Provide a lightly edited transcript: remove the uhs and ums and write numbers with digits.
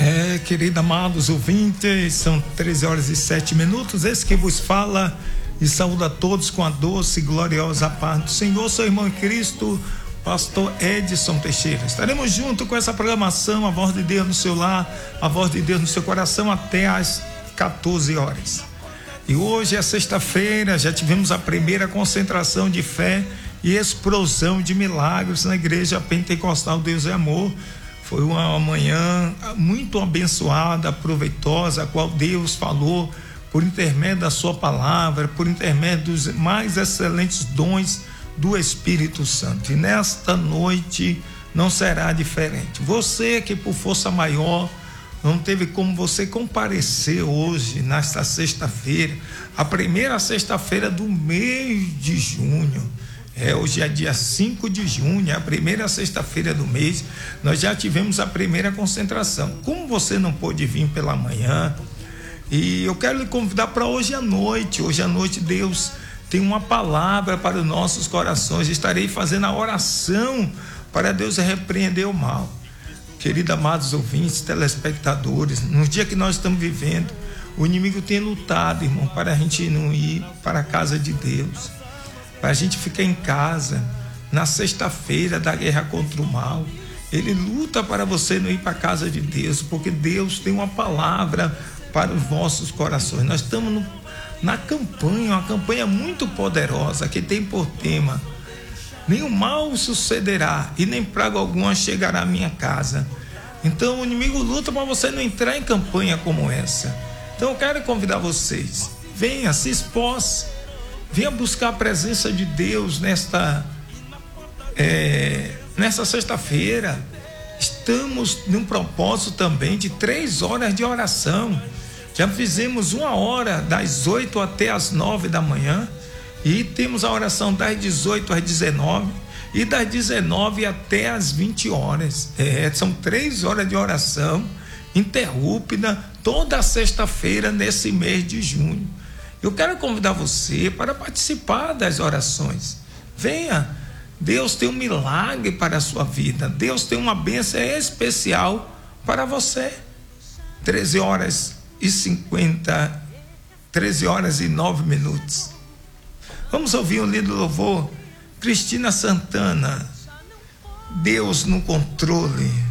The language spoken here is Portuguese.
Queridos amados ouvintes, são 13 horas e 7 minutos. Esse que vos fala e saúda a todos com a doce e gloriosa paz do Senhor, seu irmão em Cristo, pastor Edson Teixeira. Estaremos juntos com essa programação, a voz de Deus no seu lar, a voz de Deus no seu coração, até às 14 horas. E hoje é sexta-feira, já tivemos a primeira concentração de fé e explosão de milagres na igreja pentecostal Deus é Amor. Foi uma manhã muito abençoada, proveitosa, a qual Deus falou por intermédio da sua palavra, por intermédio dos mais excelentes dons do Espírito Santo. E nesta noite não será diferente. Você que por força maior não teve como você comparecer hoje, nesta sexta-feira, a primeira sexta-feira do mês de junho. Hoje é dia 5 de junho, é a primeira sexta-feira do mês. Nós já tivemos a primeira concentração. Como você não pôde vir pela manhã, e eu quero lhe convidar para hoje à noite. Hoje à noite Deus tem uma palavra para os nossos corações. Estarei fazendo a oração para Deus repreender o mal. Queridos amados ouvintes, telespectadores, no dia que nós estamos vivendo, o inimigo tem lutado, irmão, para a gente não ir para a casa de Deus, para a gente ficar em casa na sexta-feira da guerra contra o mal. Ele luta para você não ir para a casa de Deus, porque Deus tem uma palavra para os vossos corações. Nós estamos na campanha, uma campanha muito poderosa, que tem por tema: nenhum mal sucederá e nem praga alguma chegará à minha casa. Então o inimigo luta para você não entrar em campanha como essa. Então eu quero convidar vocês, venha, se esforce, venha buscar a presença de Deus nesta sexta-feira. Estamos num propósito também de 3 horas de oração. Já fizemos 1 hora, das 8 até as 9 da manhã, e temos a oração das 18 às 19 e das 19 até as 20 horas. São 3 horas de oração interrupta toda sexta-feira nesse mês de junho. Eu quero convidar você para participar das orações. Venha, Deus tem um milagre para a sua vida. Deus tem uma bênção especial para você. 13 horas e 9 minutos. Vamos ouvir o lindo louvor, Cristina Santana, Deus no controle.